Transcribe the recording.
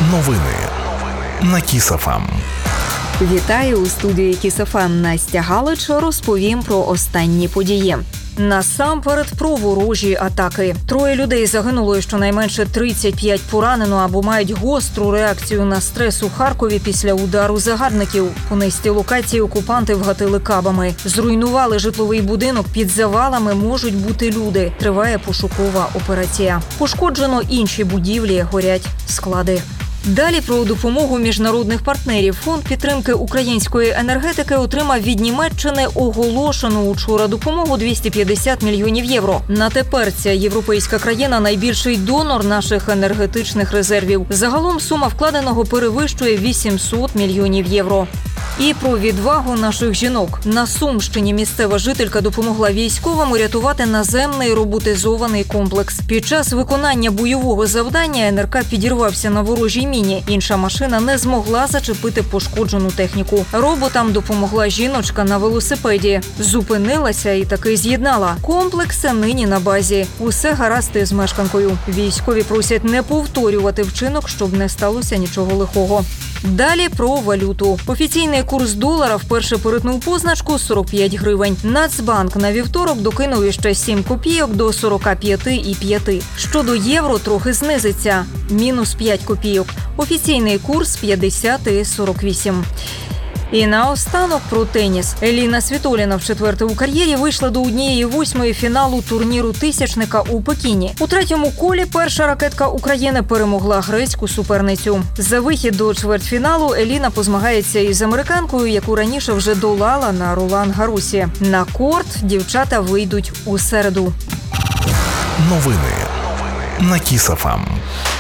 Новини на Kiss FM. Вітаю у студії Kiss FM. Настя Галич. Розповім про останні події. Насамперед про ворожі атаки. 3 людей загинуло і щонайменше 35 поранено або мають гостру реакцію на стрес у Харкові після удару загарбників. У низці локацій окупанти вгатили кабами. Зруйнували житловий будинок, під завалами можуть бути люди. Триває пошукова операція. Пошкоджено інші будівлі, горять склади. Далі про допомогу міжнародних партнерів. Фонд підтримки української енергетики отримав від Німеччини оголошену учора допомогу 250 мільйонів євро. На тепер ця європейська країна – найбільший донор наших енергетичних резервів. Загалом сума вкладеного перевищує 800 мільйонів євро. І про відвагу наших жінок. На Сумщині місцева жителька допомогла військовим урятувати наземний роботизований комплекс. Під час виконання бойового завдання НРК підірвався на ворожій міні. Інша машина не змогла зачепити пошкоджену техніку. Роботам допомогла жіночка на велосипеді. Зупинилася і таки з'єднала. Комплекс нині на базі. Усе гаразд із мешканкою. Військові просять не повторювати вчинок, щоб не сталося нічого лихого. Далі про валюту. Офіційний курс долара вперше перетнув позначку 45 гривень. Нацбанк на вівторок докинув іще 7 копійок до 45,5. Щодо євро трохи знизиться – мінус 5 копійок. Офіційний курс – 50,48. І наостанок про теніс. Еліна Світоліна вчетверте у кар'єрі вийшла до 1/8 фіналу турніру «Тисячника» у Пекіні. У третьому колі перша ракетка України перемогла грецьку суперницю. За вихід до чвертьфіналу Еліна позмагається із американкою, яку раніше вже долала на Ролан-Гаросі. На корт дівчата вийдуть у середу. Новини на Kiss FM.